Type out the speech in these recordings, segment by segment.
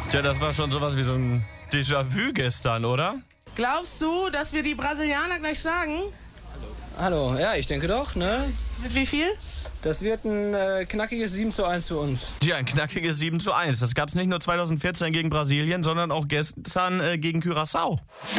Tja, das war schon sowas wie so ein Déjà-vu gestern, oder? Glaubst du, dass wir die Brasilianer gleich schlagen? Hallo, ja, ich denke doch, ne? Mit wie viel? Das wird ein knackiges 7:1 für uns. Ja, ein knackiges 7:1. Das gab es nicht nur 2014 gegen Brasilien, sondern auch gestern gegen Curaçao.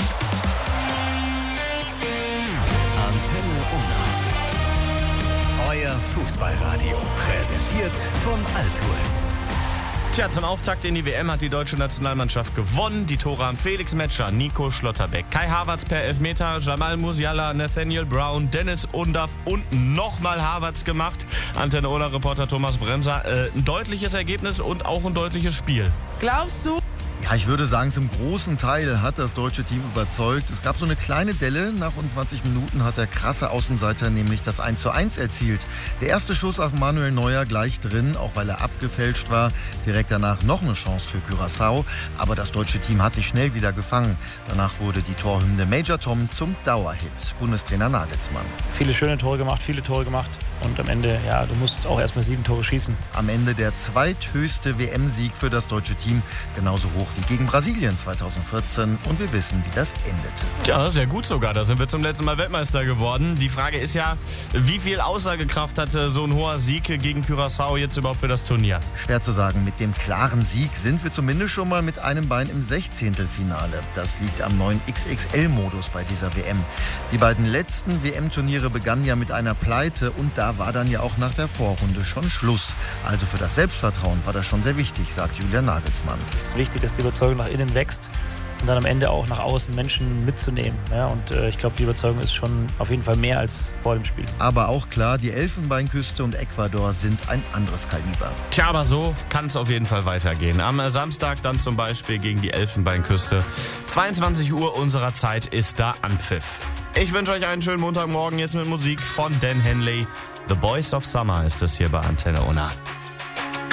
Antenne Unna. Euer Fußballradio. Präsentiert von Altours. Tja, zum Auftakt in die WM hat die deutsche Nationalmannschaft gewonnen. Die Tore haben Felix Metscher, Nico Schlotterbeck, Kai Havertz per Elfmeter, Jamal Musiala, Nathaniel Brown, Dennis Undaff und nochmal Havertz gemacht. Antenne Unna-Reporter Thomas Bremser. Ein deutliches Ergebnis und auch ein deutliches Spiel. Glaubst du? Ja, ich würde sagen, zum großen Teil hat das deutsche Team überzeugt. Es gab so eine kleine Delle. Nach rund 20 Minuten hat der krasse Außenseiter nämlich das 1:1 erzielt. Der erste Schuss auf Manuel Neuer gleich drin, auch weil er abgefälscht war. Direkt danach noch eine Chance für Curaçao. Aber das deutsche Team hat sich schnell wieder gefangen. Danach wurde die Torhymne Major Tom zum Dauerhit. Bundestrainer Nagelsmann. Viele schöne Tore gemacht, viele Tore gemacht. Und am Ende, ja, du musst auch erstmal 7 Tore schießen. Am Ende der zweithöchste WM-Sieg für das deutsche Team. Genauso hoch wie gegen Brasilien 2014. Und wir wissen, wie das endete. Tja, sehr gut sogar. Da sind wir zum letzten Mal Weltmeister geworden. Die Frage ist ja, wie viel Aussagekraft hatte so ein hoher Sieg gegen Curaçao jetzt überhaupt für das Turnier? Schwer zu sagen. Mit dem klaren Sieg sind wir zumindest schon mal mit einem Bein im 16. Das liegt am neuen XXL-Modus bei dieser WM. Die beiden letzten WM-Turniere begannen ja mit einer Pleite und da war dann ja auch nach der Vorrunde schon Schluss. Also für das Selbstvertrauen war das schon sehr wichtig, sagt Julian Nagelsmann. Es ist wichtig, dass die Überzeugung nach innen wächst und dann am Ende auch nach außen Menschen mitzunehmen. Ja, und ich glaube, die Überzeugung ist schon auf jeden Fall mehr als vor dem Spiel. Aber auch klar, die Elfenbeinküste und Ecuador sind ein anderes Kaliber. Tja, aber so kann es auf jeden Fall weitergehen. Am Samstag dann zum Beispiel gegen die Elfenbeinküste. 22 Uhr unserer Zeit ist da Anpfiff. Ich wünsche euch einen schönen Montagmorgen jetzt mit Musik von Dan Henley. The Boys of Summer ist es hier bei Antenne Unna.